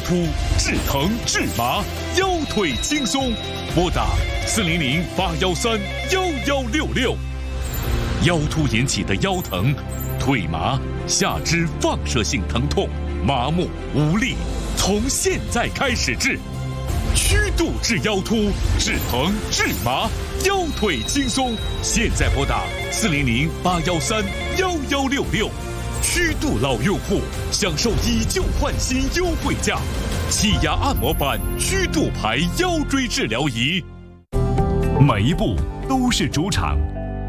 突、治疼、治麻、腰腿轻松，拨打400-813-1166。腰突引起的腰疼、腿麻、下肢放射性疼痛、麻木、无力，从现在开始治。虚度治腰突、治疼、治麻、腰腿轻松，现在拨打400-813-1166。虚度老用户享受以旧换新优惠价，气压按摩板虚度牌腰椎治疗仪。 每一步都是主场，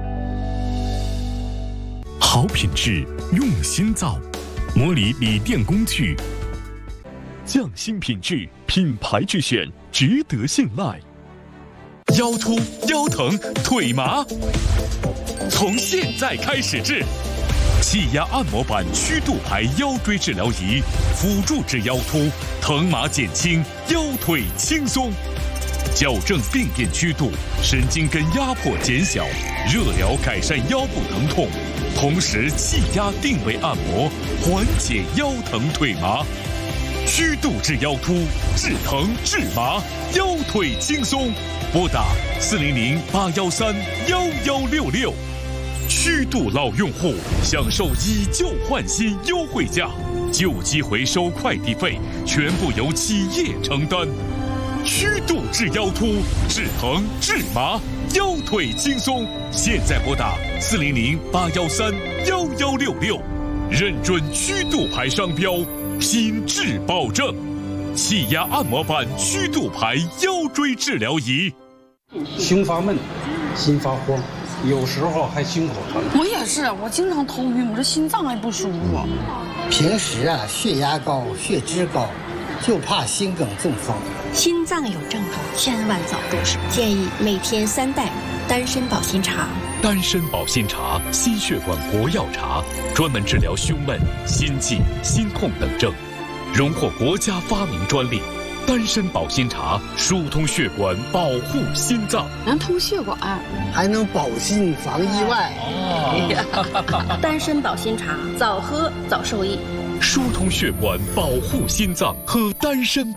好品质用心造，摩里锂电工具，匠心品质，品牌之选，值得信赖。 腰突、腰疼、腿麻，从现在开始治。气压按摩板虚度牌腰椎治疗仪，辅助治腰突，疼麻减轻，腰腿轻松，矫正病变曲度，神经根压迫减小，热疗改善腰部疼痛，同时气压定位按摩，缓解腰疼腿麻。虚度治腰突、治疼、治麻，腰腿轻松，拨打400-813-1166。虚度老用户享受以旧换新优惠价，旧机回收快递费全部由企业承担。虚度治腰突、治疼、治麻，腰腿轻松，现在拨打400-813-1166，认准虚度牌商标，品质保证。气压按摩板虚度牌腰椎治疗仪。 胸发闷，心发慌，有时候还心口疼。 我也是，我经常头晕，我这心脏还不舒服。 平时血压高、血脂高，就怕心梗中风。 心脏有症状，千万早重视。建议每天3袋丹参保心茶。 丹参保心茶，心血管国药茶，专门治疗胸闷、心悸、心痛等症，荣获国家发明专利。丹参保心茶疏通血管，保护心脏， 能通血管， 还能保心防意外。 丹参保心茶，早喝早受益。 疏通血管，保护心脏，喝丹参保。